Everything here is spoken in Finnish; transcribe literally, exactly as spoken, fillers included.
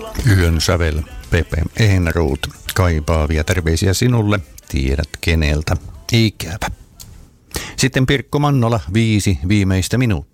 Yön sävel, Pepe Ehnroth, kaipaavia terveisiä sinulle, tiedät keneltä, ikävä. Sitten Pirkko Mannola, viisi viimeistä minuuttia.